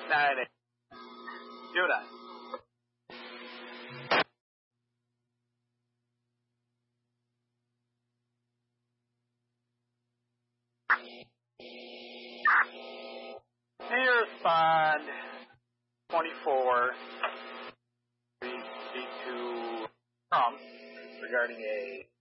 898. Judah. Can you respond 24 to Trump regarding a